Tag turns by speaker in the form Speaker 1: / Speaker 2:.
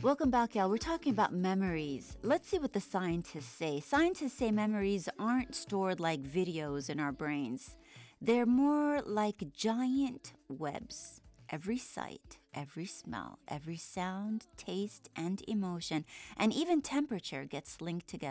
Speaker 1: Welcome back, y'all. We're talking about memories. Let's see what the scientists say. Scientists say memories aren't stored like videos in our brains. They're more like giant webs. Every sight, every smell, every sound, taste, and emotion, and even temperature gets linked together.